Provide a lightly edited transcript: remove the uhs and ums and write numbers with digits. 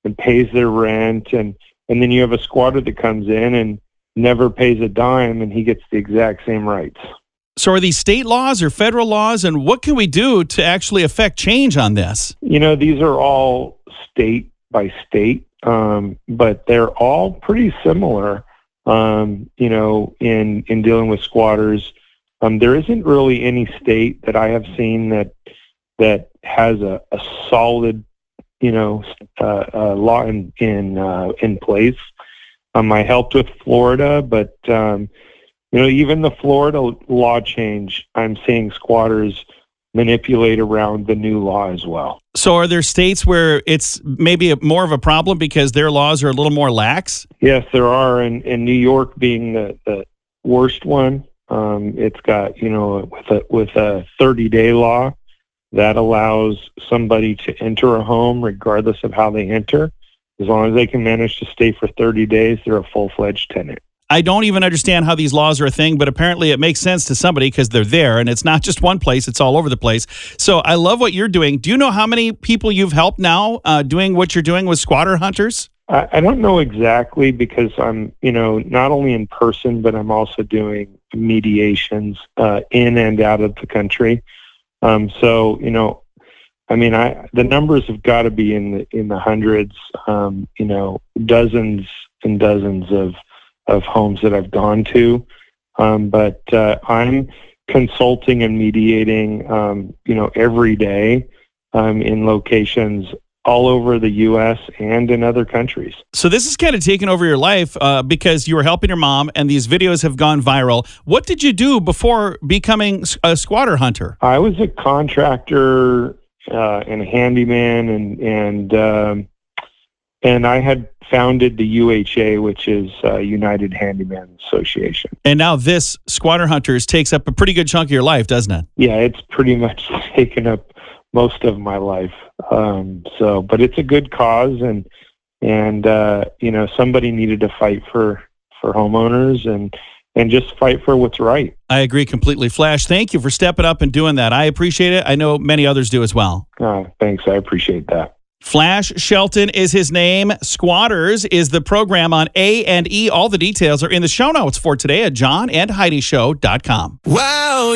and pays their rent, and then you have a squatter that comes in and never pays a dime, and he gets the exact same rights. So are these state laws or federal laws, and what can we do to actually affect change on this? These are all state by state, but they're all pretty similar, in dealing with squatters. There isn't really any state that I have seen that has a solid, law in place. I helped with Florida, but even the Florida law change, I'm seeing squatters manipulate around the new law as well. So are there states where it's maybe more of a problem because their laws are a little more lax? Yes, there are, and New York being the worst one. It's got, with a 30-day law that allows somebody to enter a home regardless of how they enter. As long as they can manage to stay for 30 days, they're a full-fledged tenant. I don't even understand how these laws are a thing, but apparently it makes sense to somebody because they're there, and it's not just one place, it's all over the place. So I love what you're doing. Do you know how many people you've helped now doing what you're doing with squatter hunters? I don't know exactly because I'm, not only in person, but I'm also doing mediations in and out of the country. The numbers have got to be in the hundreds, dozens and dozens of homes that I've gone to. But I'm consulting and mediating, every day in locations all over the U.S. and in other countries. So this is kind of taken over your life because you were helping your mom and these videos have gone viral. What did you do before becoming a squatter hunter? I was a contractor and a handyman, and I had founded the UHA, which is United Handyman Association. And now this Squatter Hunters takes up a pretty good chunk of your life, doesn't it? Yeah, it's pretty much taken up most of my life. But it's a good cause, and somebody needed to fight for homeowners and just fight for what's right. I agree completely. Flash, thank you for stepping up and doing that. I appreciate it. I know many others do as well. Thanks. I appreciate that. Flash Shelton is his name. Squatters is the program on A&E. All the details are in the show notes for today at johnandheidishow.com. Wow.